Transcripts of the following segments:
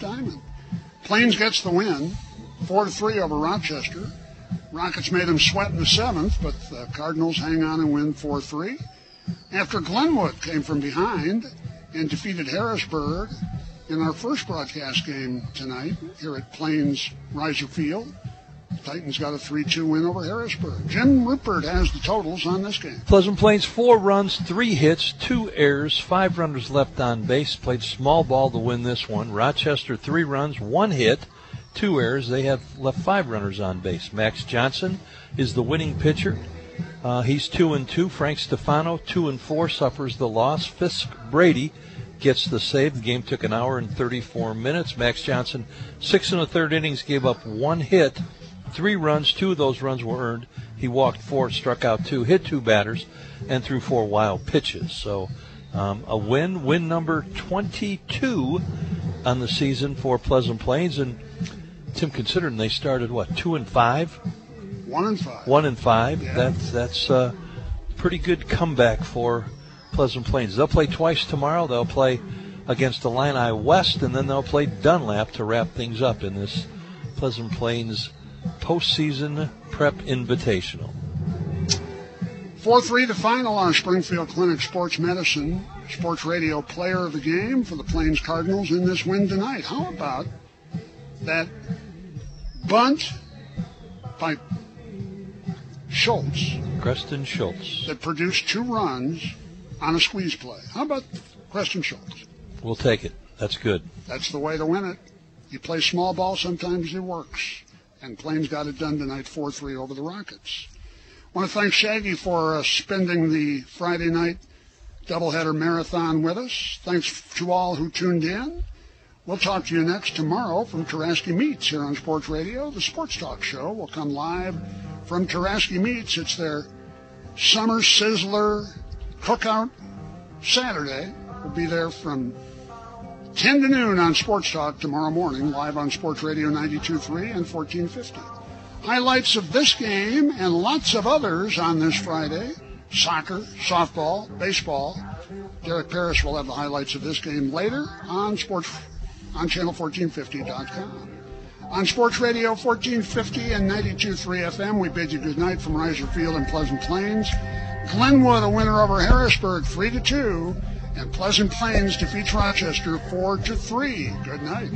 Diamond. Plains gets the win, 4-3 over Rochester. Rockets made them sweat in the seventh, but the Cardinals hang on and win 4-3. After Glenwood came from behind and defeated Harrisburg in our first broadcast game tonight here at Plains Riser Field, Titans got a 3-2 win over Harrisburg. Jim Rupert has the totals on this game. Pleasant Plains, 4 runs, 3 hits, 2 errors, 5 runners left on base. Played small ball to win this one. Rochester, 3 runs, 1 hit, 2 errors. They have left 5 runners on base. Max Johnson is the winning pitcher. He's 2-2. Frank Stefano, 2-4, suffers the loss. Fisk Brady gets the save. The game took an hour and 34 minutes. Max Johnson, 6 1/3 innings, gave up 1 hit, 3 runs. 2 of those runs were earned. He walked 4, struck out 2, hit 2 batters, and threw 4 wild pitches. So a win number 22 on the season for Pleasant Plains. And Tim, considering they started, 2-5? 1-5. 1-5. Yeah. That's a pretty good comeback for Pleasant Plains. They'll play twice tomorrow. They'll play against Illini West, and then they'll play Dunlap to wrap things up in this Pleasant Plains postseason prep invitational. 4-3 to final on Springfield Clinic Sports Medicine. Sports Radio player of the game for the Plains Cardinals in this win tonight. How about that bunt by Schultz? Creston Schultz. That produced 2 runs on a squeeze play. How about Creston Schultz? We'll take it. That's good. That's the way to win it. You play small ball, sometimes it works. And Plains got it done tonight, 4-3 over the Rockets. I want to thank Shaggy for spending the Friday night doubleheader marathon with us. Thanks to all who tuned in. We'll talk to you next tomorrow from Taraski Meats here on Sports Radio. The Sports Talk Show will come live from Taraski Meats. It's their Summer Sizzler Cookout Saturday. We'll be there from 10 to noon on Sports Talk tomorrow morning, live on Sports Radio 92.3 and 1450. Highlights of this game and lots of others on this Friday. Soccer, softball, baseball. Derek Parrish will have the highlights of this game later on channel1450.com. On Sports Radio 1450 and 92.3 FM, we bid you good night from Riser Field in Pleasant Plains. Glenwood, a winner over Harrisburg, 3-2. And Pleasant Plains defeats Rochester 4-3. Good night.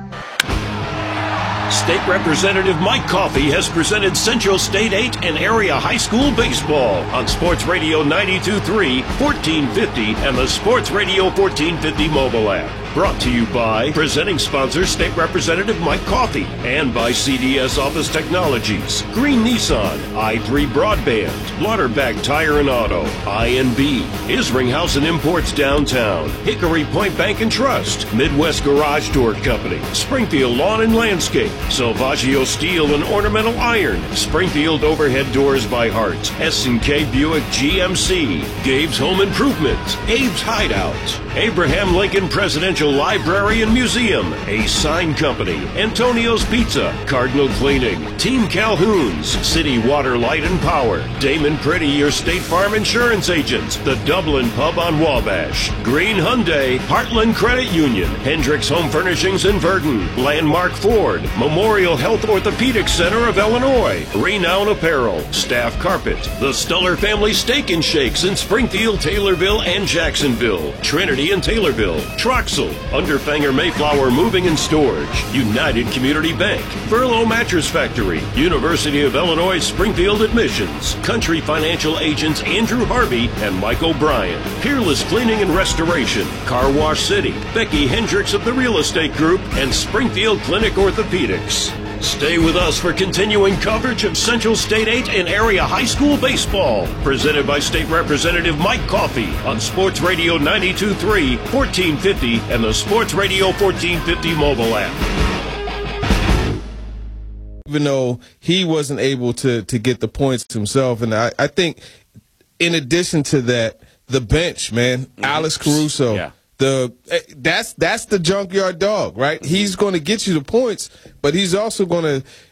State Representative Mike Coffey has presented Central State 8 and area high school baseball on Sports Radio 92.3, 1450, and the Sports Radio 1450 mobile app. Brought to you by presenting sponsor State Representative Mike Coffey and by CDS Office Technologies, Green Nissan, I3 Broadband, Lauterbach Tire and Auto, I&B, Isringhausen and Imports Downtown, Hickory Point Bank and Trust, Midwest Garage Door Company, Springfield Lawn and Landscape, Salvaggio Steel and Ornamental Iron, Springfield Overhead Doors by Hart, S&K Buick GMC, Gabe's Home Improvement, Abe's Hideout, Abraham Lincoln Presidential Library and Museum, Ace Sign Company, Antonio's Pizza, Cardinal Cleaning, Team Calhoun's, City Water, Light and Power, Damon Pretty, your State Farm Insurance agent, the Dublin Pub on Wabash, Green Hyundai, Heartland Credit Union, Hendricks Home Furnishings in Verdon, Landmark Ford, Memorial Health Orthopedic Center of Illinois, Renown Apparel, Staff Carpet, the Stuller Family Steak and Shakes in Springfield, Taylorville, and Jacksonville, Trinity and Taylorville, Troxel, Underfanger Mayflower Moving and Storage, United Community Bank, Furlough Mattress Factory, University of Illinois Springfield Admissions, Country Financial Agents Andrew Harvey and Mike O'Brien, Peerless Cleaning and Restoration, Car Wash City, Becky Hendricks of the Real Estate Group, and Springfield Clinic Orthopedics. Stay with us for continuing coverage of Central State 8 and area high school baseball. Presented by State Representative Mike Coffey on Sports Radio 92.3, 1450, and the Sports Radio 1450 mobile app. Even though he wasn't able to get the points himself. And I think in addition to that, the bench, man, Alex Caruso. Yeah. That's the junkyard dog, right? He's going to get you the points, but he's also going to,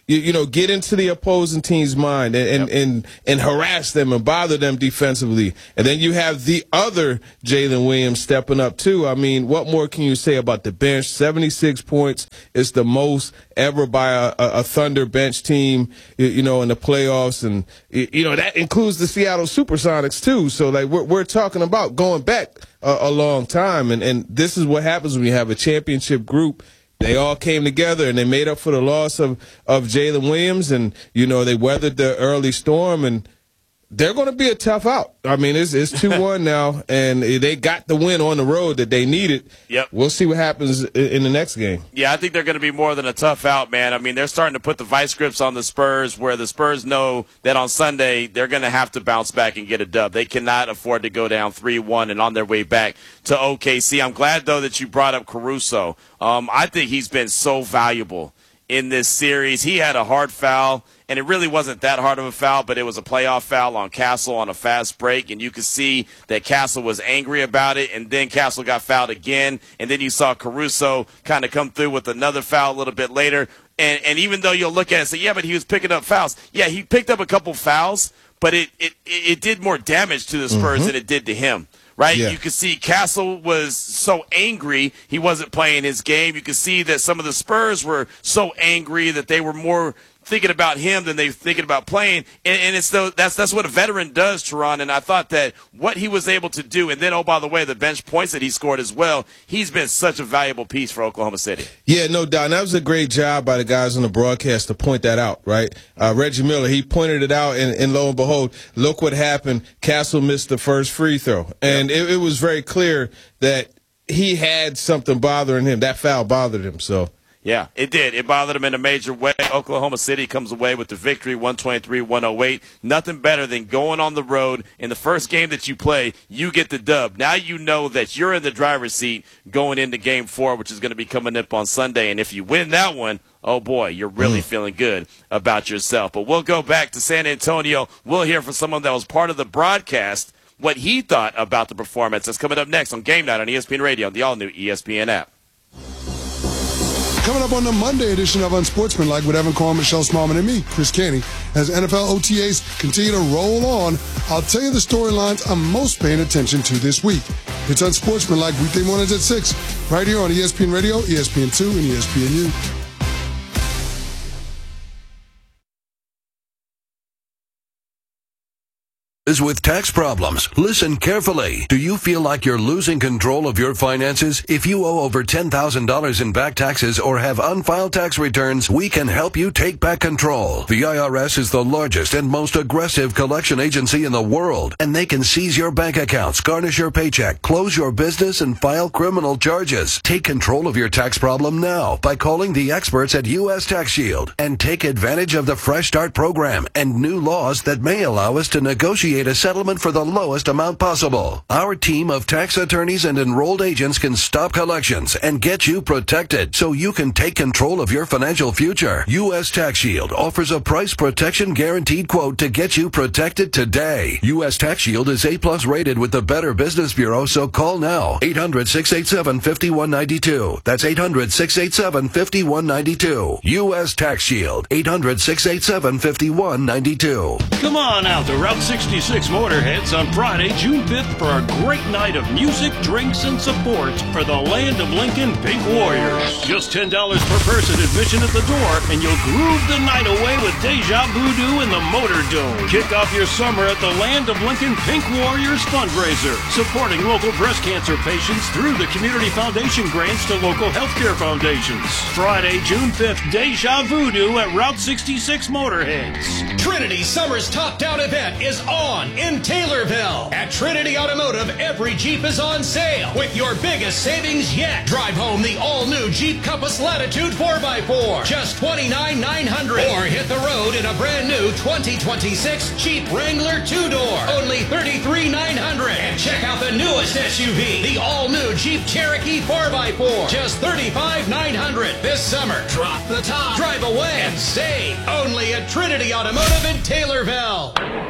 get into the opposing team's mind and harass them and bother them defensively. And then you have the other Jalen Williams stepping up too. I mean, what more can you say about the bench? 76 points is the most ever by a Thunder bench team, in the playoffs. And, that includes the Seattle Supersonics too. So, like, we're talking about going back a long time. And this is what happens when you have a championship group. They all came together and they made up for the loss of Jalen Williams, and they weathered the early storm, and they're going to be a tough out. I mean, it's 2-1 now, and they got the win on the road that they needed. Yep. We'll see what happens in the next game. Yeah, I think they're going to be more than a tough out, man. I mean, they're starting to put the vice grips on the Spurs, where the Spurs know that on Sunday they're going to have to bounce back and get a dub. They cannot afford to go down 3-1 and on their way back to OKC. I'm glad, though, that you brought up Caruso. I think he's been so valuable in this series. He had a hard foul, and it really wasn't that hard of a foul, but it was a playoff foul on Castle on a fast break, and you could see that Castle was angry about it, and then Castle got fouled again, and then you saw Caruso kind of come through with another foul a little bit later, and even though you'll look at it and say, yeah, but he was picking up fouls. Yeah, he picked up a couple fouls, but it did more damage to the Spurs than it did to him. Right? Yeah. You could see Castle was so angry he wasn't playing his game. You could see that some of the Spurs were so angry that they were more thinking about him than they were thinking about playing. And that's what a veteran does, Teron. And I thought that what he was able to do, and then, oh, by the way, the bench points that he scored as well, he's been such a valuable piece for Oklahoma City. Yeah, no doubt. And that was a great job by the guys on the broadcast to point that out, right? Reggie Miller, he pointed it out, and lo and behold, look what happened. Castle missed the first free throw. And it was very clear that he had something bothering him. That foul bothered him, so. Yeah, it did. It bothered him in a major way. Oklahoma City comes away with the victory, 123-108. Nothing better than going on the road. In the first game that you play, you get the dub. Now you know that you're in the driver's seat going into Game 4, which is going to be coming up on Sunday. And if you win that one, oh, boy, you're really feeling good about yourself. But we'll go back to San Antonio. We'll hear from someone that was part of the broadcast what he thought about the performance. That's coming up next on Game Night on ESPN Radio on the all-new ESPN app. Coming up on the Monday edition of Unsportsmanlike with Evan Cohen, Michelle Smallman, and me, Chris Canty, as NFL OTAs continue to roll on, I'll tell you the storylines I'm most paying attention to this week. It's Unsportsmanlike weekday mornings at 6, right here on ESPN Radio, ESPN2, and ESPNU. With tax problems, listen carefully. Do you feel like you're losing control of your finances? If you owe over $10,000 in back taxes or have unfiled tax returns, we can help you take back control. The IRS is the largest and most aggressive collection agency in the world, and they can seize your bank accounts, garnish your paycheck, close your business, and file criminal charges. Take control of your tax problem now by calling the experts at U.S. Tax Shield and take advantage of the Fresh Start program and new laws that may allow us to negotiate a settlement for the lowest amount possible. Our team of tax attorneys and enrolled agents can stop collections and get you protected so you can take control of your financial future. U.S. Tax Shield offers a price protection guaranteed quote to get you protected today. U.S. Tax Shield is A+ rated with the Better Business Bureau, so call now. 800-687-5192. That's 800-687-5192. U.S. Tax Shield. 800-687-5192. Come on out to Route 66 Motorheads on Friday, June 5th for a great night of music, drinks, and support for the Land of Lincoln Pink Warriors. Just $10 per person admission at the door, and you'll groove the night away with Deja Voodoo and the Motor Dome. Kick off your summer at the Land of Lincoln Pink Warriors fundraiser, supporting local breast cancer patients through the Community Foundation grants to local healthcare foundations. Friday, June 5th, Deja Voodoo at Route 66 Motorheads. Trinity Summer's Top Down event is on in Taylorville. At Trinity Automotive, every Jeep is on sale with your biggest savings yet. Drive home the all-new Jeep Compass Latitude 4x4, just $29,900. Or hit the road in a brand-new 2026 Jeep Wrangler 2-door, only $33,900. And check out the newest SUV, the all-new Jeep Cherokee 4x4, just $35,900. This summer, drop the top, drive away, and save only at Trinity Automotive in Taylorville.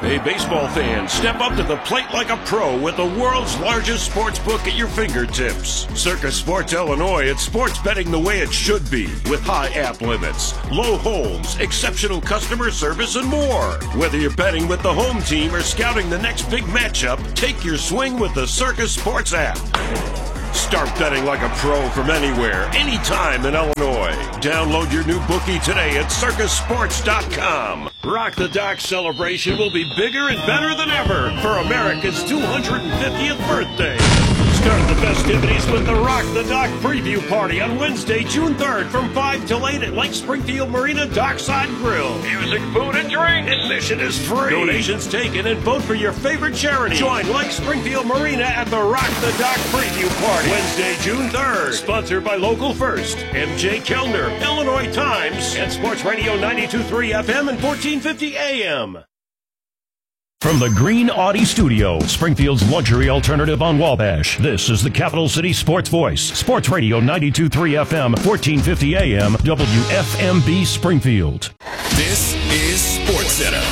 Hey, baseball fans, step up to the plate like a pro with the world's largest sports book at your fingertips. Circus Sports Illinois, it's sports betting the way it should be, with high app limits, low holds, exceptional customer service, and more. Whether you're betting with the home team or scouting the next big matchup, take your swing with the Circus Sports app. Start betting like a pro from anywhere, anytime in Illinois. Download your new bookie today at circusports.com. Rock the Dock celebration will be bigger and better than ever for America's 250th birthday. Start the festivities with the Rock the Dock preview party on Wednesday, June 3rd from 5 till 8 at Lake Springfield Marina Dockside Grill. Music, food, and drink. Admission is free. Donations taken, and vote for your favorite charity. Join Lake Springfield Marina at the Rock the Dock preview party Wednesday, June 3rd. Sponsored by Local First, MJ Kellner, Illinois Times, and Sports Radio 92.3 FM and 1450 AM. From the Green Audi Studio, Springfield's luxury alternative on Wabash, this is the Capital City Sports Voice, Sports Radio 92.3 FM, 1450 AM, WFMB Springfield. This is Sports Center.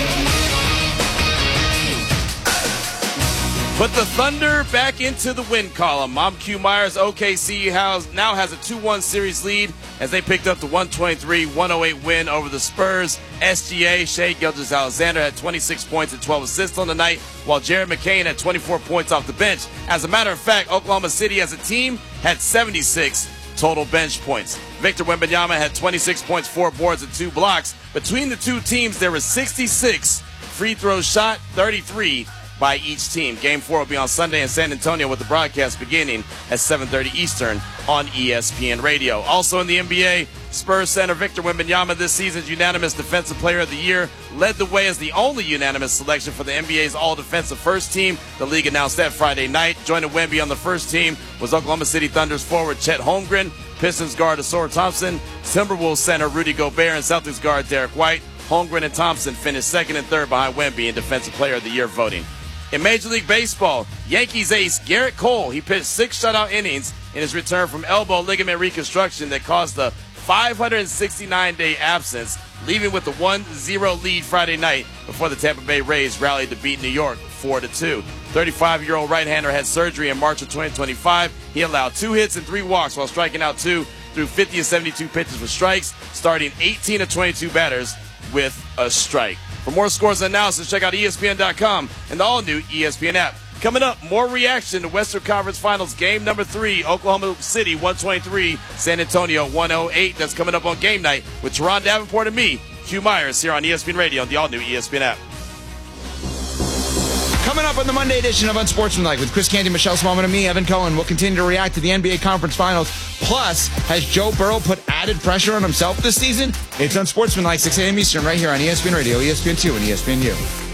Put the Thunder back into the win column. I'm Q Myers. OKC now has a 2-1 series lead as they picked up the 123-108 win over the Spurs. SGA, Shai Gilgeous-Alexander, had 26 points and 12 assists on the night, while Jared McCain had 24 points off the bench. As a matter of fact, Oklahoma City as a team had 76 total bench points. Victor Wembanyama had 26 points, 4 boards, and 2 blocks. Between the two teams, there were 66 free throws shot, 33 by each team. Game 4 will be on Sunday in San Antonio with the broadcast beginning at 7:30 Eastern on ESPN Radio. Also in the NBA, Spurs center Victor Wembanyama, this season's unanimous Defensive Player of the Year, led the way as the only unanimous selection for the NBA's All-Defensive First Team. The league announced that Friday night. Joining Wemby on the first team was Oklahoma City Thunder's forward Chet Holmgren, Pistons guard Ausar Thompson, Timberwolves center Rudy Gobert, and Celtics guard Derek White. Holmgren and Thompson finished second and third behind Wemby in Defensive Player of the Year voting. In Major League Baseball, Yankees ace Garrett Cole, he pitched 6 shutout innings in his return from elbow ligament reconstruction that caused a 569-day absence, leaving with a 1-0 lead Friday night before the Tampa Bay Rays rallied to beat New York 4-2. 35-year-old right-hander had surgery in March of 2025. He allowed 2 hits and 3 walks while striking out 2 through 50 of 72 pitches for strikes, starting 18 of 22 batters with a strike. For more scores and analysis, check out ESPN.com and the all-new ESPN app. Coming up, more reaction to Western Conference Finals game number 3, Oklahoma City 123, San Antonio 108. That's coming up on game night with Teron Davenport and me, Q Myers, here on ESPN Radio and the all-new ESPN app. Coming up on the Monday edition of Unsportsmanlike with Chris Canty, Michelle Smallman, and me, Evan Cohen. We'll continue to react to the NBA Conference Finals. Plus, has Joe Burrow put added pressure on himself this season? It's Unsportsmanlike, 6 a.m. Eastern, right here on ESPN Radio, ESPN2, and ESPNU.